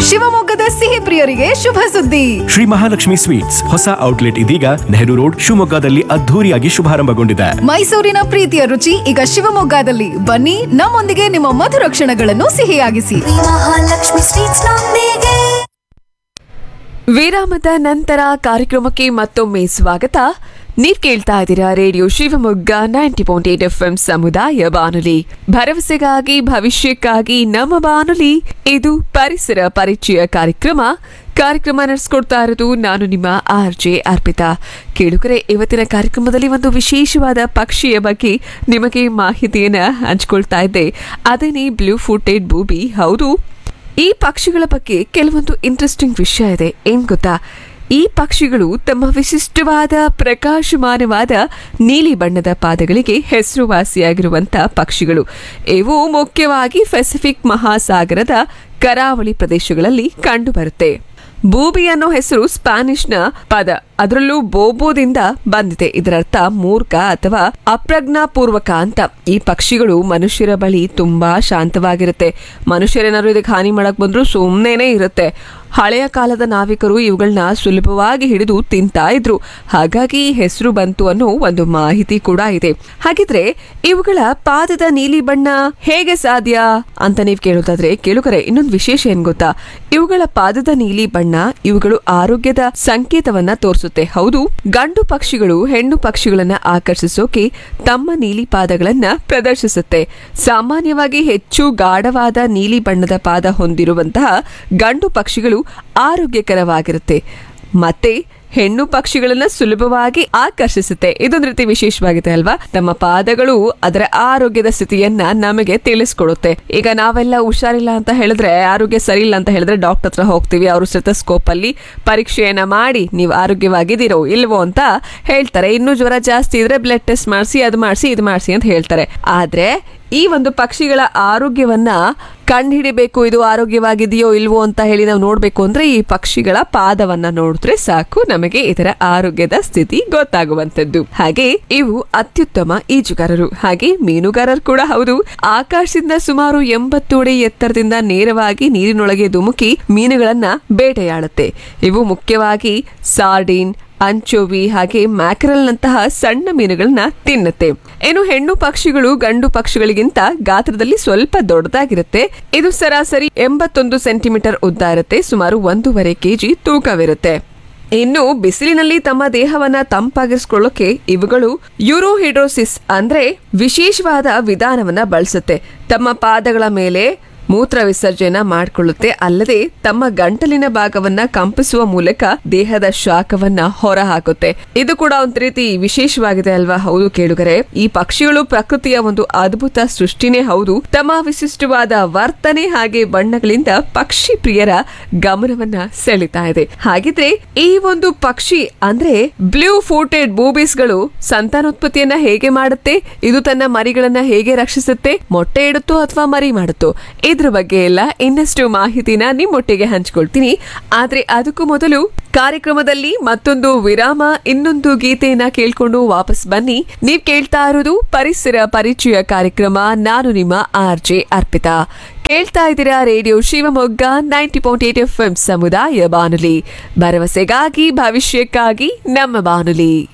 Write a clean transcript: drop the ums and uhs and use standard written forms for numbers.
ಶಿವಮೊಗ್ಗದ ಸಿಹಿ ಪ್ರಿಯರಿಗೆ ಶುಭ ಸುದ್ದಿ. ಶ್ರೀ ಮಹಾಲಕ್ಷ್ಮಿ ಸ್ವೀಟ್ಸ್ ಹೊಸ ಔಟ್ಲೆಟ್ ಇದೀಗ ನೆಹರು ರೋಡ್ ಶಿವಮೊಗ್ಗದಲ್ಲಿ ಅದ್ಧೂರಿಯಾಗಿ ಶುಭಾರಂಭಗೊಂಡಿದೆ. ಮೈಸೂರಿನ ಪ್ರೀತಿಯ ರುಚಿ ಈಗ ಶಿವಮೊಗ್ಗದಲ್ಲಿ. ಬನ್ನಿ, ನಮ್ಮೊಂದಿಗೆ ನಿಮ್ಮ ಮಧುರ ಕ್ಷಣಗಳನ್ನು ಸಿಹಿಯಾಗಿಸಿ. ಮಹಾಲಕ್ಷ್ಮಿ ಸ್ವೀಟ್ಸ್ ನೊಂದಿಗೆ. ವಿರಾಮದ ನಂತರ ಕಾರ್ಯಕ್ರಮಕ್ಕೆ ಮತ್ತೊಮ್ಮೆ ಸ್ವಾಗತ. ನೀವ್ ಕೇಳ್ತಾ ಇದ್ದೀರಾ ರೇಡಿಯೋ ಶಿವಮೊಗ್ಗ 90.8 FM ಸಮುದಾಯ ಬಾನುಲಿ, ಭರವಸೆಗಾಗಿ ಭವಿಷ್ಯಕ್ಕಾಗಿ ನಮ್ಮ ಬಾನುಲಿ. ಇದು ಪರಿಸರ ಪರಿಚಯ ಕಾರ್ಯಕ್ರಮ ನಡೆಸ್ಕೊಡ್ತಾ ಇರೋದು ನಾನು ನಿಮ್ಮ RJ ಅರ್ಪಿತಾ. ಕೇಳುಗರೆ, ಇವತ್ತಿನ ಕಾರ್ಯಕ್ರಮದಲ್ಲಿ ಒಂದು ವಿಶೇಷವಾದ ಪಕ್ಷಿಯ ಬಗ್ಗೆ ನಿಮಗೆ ಮಾಹಿತಿಯನ್ನ ಹಂಚ್ಕೊಳ್ತಾ ಇದ್ದೆ. ಅದೇನೇ ಬ್ಲೂ ಫೂಟೆಡ್ ಬೂಬಿ. ಹೌದು, ಈ ಪಕ್ಷಿಗಳ ಬಗ್ಗೆ ಕೆಲವೊಂದು ಇಂಟ್ರೆಸ್ಟಿಂಗ್ ವಿಷಯ ಇದೆ. ಏನ್ ಗೊತ್ತಾ, ಈ ಪಕ್ಷಿಗಳು ತಮ್ಮ ವಿಶಿಷ್ಟವಾದ ಪ್ರಕಾಶಮಾನವಾದ ನೀಲಿ ಬಣ್ಣದ ಪಾದಗಳಿಗೆ ಹೆಸರುವಾಸಿಯಾಗಿರುವಂತಹ ಪಕ್ಷಿಗಳು. ಇವು ಮುಖ್ಯವಾಗಿ ಪೆಸಿಫಿಕ್ ಮಹಾಸಾಗರದ ಕರಾವಳಿ ಪ್ರದೇಶಗಳಲ್ಲಿ ಕಂಡುಬರುತ್ತೆ. ಬೂಬಿ ಅನ್ನೋ ಹೆಸರು ಸ್ಪ್ಯಾನಿಷ್ನ ಪದ, ಅದರಲ್ಲೂ ಬೋಬೋದಿಂದ ಬಂದಿದೆ. ಇದರರ್ಥ ಮೂರ್ಖ ಅಥವಾ ಅಪ್ರಜ್ಞಾಪೂರ್ವಕ ಅಂತ. ಈ ಪಕ್ಷಿಗಳು ಮನುಷ್ಯರ ಬಳಿ ತುಂಬಾ ಶಾಂತವಾಗಿರುತ್ತೆ. ಮನುಷ್ಯರೇನಾದ್ರು ಇದಕ್ಕೆ ಹಾನಿ ಮಾಡಕ್ ಬಂದ್ರು ಸುಮ್ಮನೆ ಇರುತ್ತೆ. ಹಳೆಯ ಕಾಲದ ನಾವಿಕರು ಇವುಗಳನ್ನ ಸುಲಭವಾಗಿ ಹಿಡಿದು ತಿಂತಾ ಇದ್ರು, ಹಾಗಾಗಿ ಹೆಸರು ಬಂತು ಅನ್ನೋ ಒಂದು ಮಾಹಿತಿ ಕೂಡ ಇದೆ. ಹಾಗಿದ್ರೆ ಇವುಗಳ ಪಾದದ ನೀಲಿ ಬಣ್ಣ ಹೇಗೆ ಸಾಧ್ಯ ಅಂತ ನೀವು ಕೇಳೋದಾದ್ರೆ, ಕೇಳುಗರೆ, ಇನ್ನೊಂದು ವಿಶೇಷ ಏನ್ ಗೊತ್ತಾ, ಇವುಗಳ ಪಾದದ ನೀಲಿ ಬಣ್ಣ ಇವುಗಳು ಆರೋಗ್ಯದ ಸಂಕೇತವನ್ನ ತೋರಿಸುತ್ತೆ. ಹೌದು, ಗಂಡು ಪಕ್ಷಿಗಳು ಹೆಣ್ಣು ಪಕ್ಷಿಗಳನ್ನ ಆಕರ್ಷಿಸೋಕೆ ತಮ್ಮ ನೀಲಿ ಪಾದಗಳನ್ನ ಪ್ರದರ್ಶಿಸುತ್ತೆ. ಸಾಮಾನ್ಯವಾಗಿ ಹೆಚ್ಚು ಗಾಢವಾದ ನೀಲಿ ಬಣ್ಣದ ಪಾದ ಹೊಂದಿರುವಂತಹ ಗಂಡು ಪಕ್ಷಿಗಳು ಆರೋಗ್ಯಕರವಾಗಿರುತ್ತೆ, ಮತ್ತೆ ಹೆಣ್ಣು ಪಕ್ಷಿಗಳನ್ನ ಸುಲಭವಾಗಿ ಆಕರ್ಷಿಸುತ್ತೆ. ಇದೊಂದು ರೀತಿ ವಿಶೇಷವಾಗಿದೆ ಅಲ್ವಾ. ತಮ್ಮ ಪಾದಗಳು ಅದರ ಆರೋಗ್ಯದ ಸ್ಥಿತಿಯನ್ನ ನಮಗೆ ತಿಳಿಸ್ಕೊಡುತ್ತೆ. ಈಗ ನಾವೆಲ್ಲ ಹುಷಾರಿಲ್ಲ ಅಂತ ಹೇಳಿದ್ರೆ, ಆರೋಗ್ಯ ಸರಿ ಇಲ್ಲ ಅಂತ ಹೇಳಿದ್ರೆ ಡಾಕ್ಟರ್ ಹತ್ರ ಹೋಗ್ತೀವಿ. ಅವರು ಸ್ಟೆಥೋಸ್ಕೋಪ್ ಅಲ್ಲಿ ಪರೀಕ್ಷೆಯನ್ನ ಮಾಡಿ ನೀವು ಆರೋಗ್ಯವಾಗಿದ್ದೀರೋ ಇಲ್ವೋ ಅಂತ ಹೇಳ್ತಾರೆ. ಇನ್ನು ಜ್ವರ ಜಾಸ್ತಿ ಇದ್ರೆ ಬ್ಲಡ್ ಟೆಸ್ಟ್ ಮಾಡಿಸಿ, ಅದು ಮಾಡಿಸಿ, ಇದು ಮಾಡಿಸಿ ಅಂತ ಹೇಳ್ತಾರೆ. ಆದ್ರೆ ಈ ಒಂದು ಪಕ್ಷಿಗಳ ಆರೋಗ್ಯವನ್ನ ಕಂಡುಹಿಡಿಬೇಕು, ಇದು ಆರೋಗ್ಯವಾಗಿದೆಯೋ ಇಲ್ವೋ ಅಂತ ಹೇಳಿ ನಾವು ನೋಡ್ಬೇಕು ಅಂದ್ರೆ ಈ ಪಕ್ಷಿಗಳ ಪಾದವನ್ನ ನೋಡಿದ್ರೆ ಸಾಕು, ನಮಗೆ ಇದರ ಆರೋಗ್ಯದ ಸ್ಥಿತಿ ಗೊತ್ತಾಗುವಂತದ್ದು. ಹಾಗೆ ಇವು ಅತ್ಯುತ್ತಮ ಈಜುಗಾರರು, ಹಾಗೆ ಮೀನುಗಾರರು ಕೂಡ ಹೌದು. ಆಕಾಶದಿಂದ ಸುಮಾರು 80 ಅಡಿ ಎತ್ತರದಿಂದ ನೇರವಾಗಿ ನೀರಿನೊಳಗೆ ಧುಮುಕಿ ಮೀನುಗಳನ್ನ ಬೇಟೆಯಾಡುತ್ತೆ. ಇವು ಮುಖ್ಯವಾಗಿ ಸಾರ್ಡಿನ್, ಅಂಚೋವಿ ಹಾಗೆ ಮ್ಯಾಕ್ರಲ್ ನಂತಹ ಸಣ್ಣ ಮೀನುಗಳನ್ನ ತಿನ್ನುತ್ತೆ. ಇನ್ನು ಹೆಣ್ಣು ಪಕ್ಷಿಗಳು ಗಂಡು ಪಕ್ಷಿಗಳಿಗಿಂತ ಗಾತ್ರದಲ್ಲಿ ಸ್ವಲ್ಪ ದೊಡ್ಡದಾಗಿರುತ್ತೆ. ಇದು ಸರಾಸರಿ 81 ಸೆಂಟಿಮೀಟರ್ ಉದ್ದ ಇರುತ್ತೆ, ಸುಮಾರು 1.5 kg ತೂಕವಿರುತ್ತೆ. ಇನ್ನು ಬಿಸಿಲಿನಲ್ಲಿ ತಮ್ಮ ದೇಹವನ್ನ ತಂಪಾಗಿಸ್ಕೊಳ್ಳೋಕೆ ಇವುಗಳು ಯೂರೋಹಿಡ್ರೋಸಿಸ್ ಅಂದ್ರೆ ವಿಶೇಷವಾದ ವಿಧಾನವನ್ನ ಬಳಸುತ್ತೆ. ತಮ್ಮ ಪಾದಗಳ ಮೇಲೆ ಮೂತ್ರ ವಿಸರ್ಜನೆ ಮಾಡಿಕೊಳ್ಳುತ್ತೆ. ಅಲ್ಲದೆ ತಮ್ಮ ಗಂಟಲಿನ ಭಾಗವನ್ನ ಕಂಪಿಸುವ ಮೂಲಕ ದೇಹದ ಶಾಖವನ್ನ ಹೊರ ಹಾಕುತ್ತೆ. ಇದು ಕೂಡ ಒಂದು ರೀತಿ ವಿಶೇಷವಾಗಿದೆ ಅಲ್ವಾ. ಹೌದು ಕೇಳುಗರೆ, ಈ ಪಕ್ಷಿಗಳು ಪ್ರಕೃತಿಯ ಒಂದು ಅದ್ಭುತ ಸೃಷ್ಟಿನೇ ಹೌದು. ತಮ್ಮ ವಿಶಿಷ್ಟವಾದ ವರ್ತನೆ ಹಾಗೆ ಬಣ್ಣಗಳಿಂದ ಪಕ್ಷಿ ಪ್ರಿಯರ ಗಮನವನ್ನ ಸೆಳಿತಾ ಇದೆ. ಹಾಗಿದ್ರೆ ಈ ಒಂದು ಪಕ್ಷಿ ಅಂದ್ರೆ ಬ್ಲೂ ಫೂಟೆಡ್ ಬೂಬೀಸ್ ಗಳು ಸಂತಾನೋತ್ಪತ್ತಿಯನ್ನ ಹೇಗೆ ಮಾಡುತ್ತೆ, ಇದು ತನ್ನ ಮರಿಗಳನ್ನ ಹೇಗೆ ರಕ್ಷಿಸುತ್ತೆ, ಮೊಟ್ಟೆ ಇಡುತ್ತೋ ಅಥವಾ ಮರಿ ಮಾಡುತ್ತೋ, ಇದ್ರ ಬಗ್ಗೆ ಎಲ್ಲ ಇನ್ನಷ್ಟು ಮಾಹಿತಿನ ನಿಮ್ಮೊಟ್ಟಿಗೆ ಹಂಚ್ಕೊಳ್ತೀನಿ. ಆದ್ರೆ ಅದಕ್ಕೂ ಮೊದಲು ಕಾರ್ಯಕ್ರಮದಲ್ಲಿ ಮತ್ತೊಂದು ವಿರಾಮ, ಇನ್ನೊಂದು ಗೀತೆಯನ್ನ ಕೇಳ್ಕೊಂಡು ವಾಪಸ್ ಬನ್ನಿ. ನೀವ್ ಕೇಳ್ತಾ ಇರೋದು ಪರಿಸರ ಪರಿಚಯ ಕಾರ್ಯಕ್ರಮ. ನಾನು ನಿಮ್ಮ RJ ಅರ್ಪಿತಾ. ಕೇಳ್ತಾ ಇದ್ದೀರಾ ರೇಡಿಯೋ ಶಿವಮೊಗ್ಗ 90.8 FM ಸಮುದಾಯ ಬಾನುಲಿ, ಭರವಸೆಗಾಗಿ ಭವಿಷ್ಯಕ್ಕಾಗಿ ನಮ್ಮ ಬಾನುಲಿ.